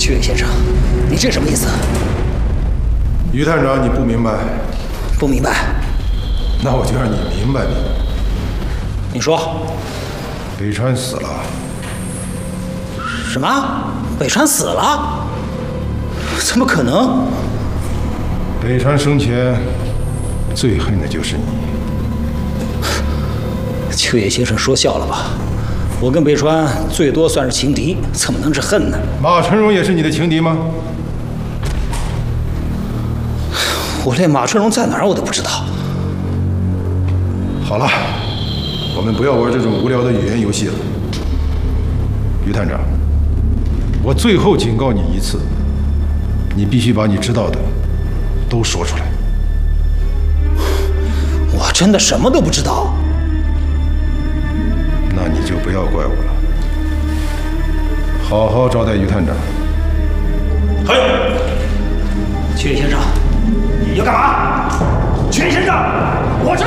曲野先生，你这什么意思？ 于探长，你不明白？ 不明白。 那我就让你明白明白。 你说， 北川死了。 什么？北川死了？怎么可能？ 北川生前最恨的就是你。 秋野先生说笑了吧？我跟北川最多算是情敌，怎么能是恨呢？ 马春荣也是你的情敌吗？ 我连马春荣在哪儿我都不知道。 好了，我们不要玩这种无聊的语言游戏了。于探长，我最后警告你一次，你必须把你知道的都说出来。 我真的什么都不知道。 那你就不要怪我了。好好招待于探长。 嘿，秋野先生，你要干嘛？秋野先生，我